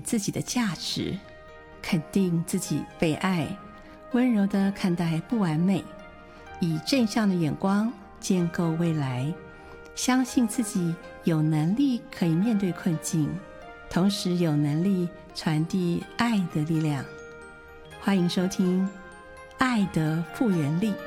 自己的价值，肯定自己被爱，温柔地看待不完美，以正向的眼光建构未来，相信自己有能力可以面对困境，同时有能力传递爱的力量。欢迎收听《爱的复原力》。